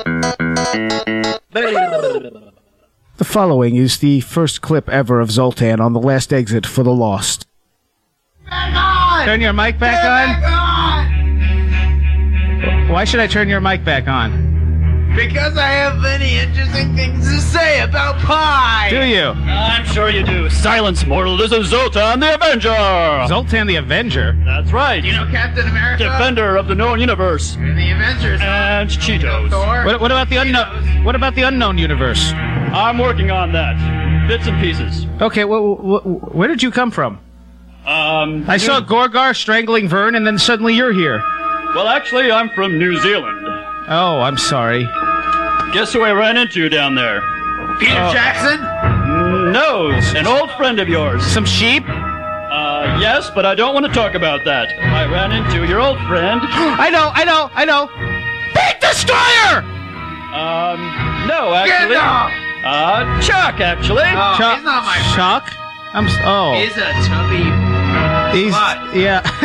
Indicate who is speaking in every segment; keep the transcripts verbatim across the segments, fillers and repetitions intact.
Speaker 1: The following is the first clip ever of Zoltan on the last exit for the Lost.
Speaker 2: Back on!
Speaker 1: Turn your mic back
Speaker 2: Get
Speaker 1: on?
Speaker 2: back on!
Speaker 1: Why should I turn your mic back on?
Speaker 2: Because I have many interesting things to say about pie!
Speaker 1: Do you?
Speaker 3: I'm sure you do. Silence, mortal. This is Zoltan the Avenger.
Speaker 1: Zoltan the Avenger?
Speaker 3: That's right.
Speaker 2: You know Captain America?
Speaker 3: Defender of the known universe.
Speaker 2: And the Avengers.
Speaker 3: And Cheetos.
Speaker 2: Thor?
Speaker 1: What, what about the unknown? What about the unknown universe?
Speaker 3: I'm working on that. Bits and pieces.
Speaker 1: Okay, wh- wh- where did you come from?
Speaker 3: Um,
Speaker 1: I saw Gorgar strangling Vern, and then suddenly you're here.
Speaker 3: Well, actually, I'm from New Zealand.
Speaker 1: Oh, I'm sorry.
Speaker 3: Guess who I ran into down there?
Speaker 2: Peter
Speaker 1: Oh.
Speaker 2: Jackson?
Speaker 3: No, an old friend of yours.
Speaker 1: Some sheep?
Speaker 3: Uh, yes, but I don't want to talk about that. I ran into your old friend.
Speaker 1: I know, I know, I know. Big Destroyer!
Speaker 3: Um, no,
Speaker 2: Get
Speaker 3: actually.
Speaker 2: off!
Speaker 3: Uh, Chuck, actually.
Speaker 2: Oh,
Speaker 1: Chuck-
Speaker 2: he's not my friend.
Speaker 1: Chuck? I'm s- oh.
Speaker 2: He's a chubby...
Speaker 1: He's,
Speaker 2: slut.
Speaker 1: yeah.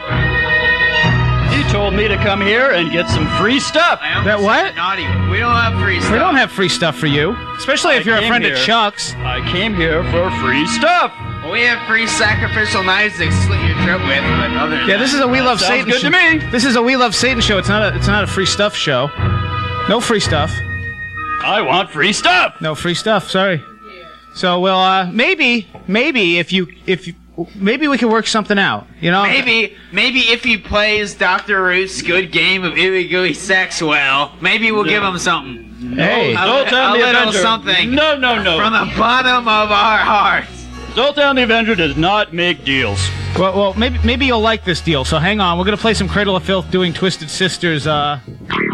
Speaker 3: He told me to come here and get some free stuff.
Speaker 2: I almost
Speaker 1: That what?
Speaker 2: said Naughty. We don't have free stuff.
Speaker 1: We don't have free stuff for you. Especially if
Speaker 3: I
Speaker 1: you're a
Speaker 3: came
Speaker 1: friend
Speaker 3: here.
Speaker 1: of Chuck's.
Speaker 3: I came here for free stuff.
Speaker 2: Well, we have free sacrificial knives to slit your throat with, but other than
Speaker 1: Yeah, this is a We Love
Speaker 3: sounds
Speaker 1: Satan
Speaker 3: good
Speaker 1: show.
Speaker 3: to me.
Speaker 1: This is a We Love Satan show. It's not a it's not a free stuff show. No free stuff.
Speaker 3: I want free stuff.
Speaker 1: No free stuff. Sorry. So well, uh, maybe maybe if you if you, maybe we can work something out. You know.
Speaker 2: Maybe, maybe if he plays Doctor Root's good game of ooey gooey sex well, maybe we'll give him something.
Speaker 1: Hey.
Speaker 2: A,
Speaker 3: Zoltan
Speaker 2: a
Speaker 3: the
Speaker 2: little
Speaker 3: Avenger.
Speaker 2: something
Speaker 3: No, no, no.
Speaker 2: from the bottom of our hearts.
Speaker 3: Zoltan the Avenger does not make deals.
Speaker 1: Well, well, maybe maybe you'll like this deal. So hang on. We're gonna play some Cradle of Filth doing Twisted Sisters. Uh.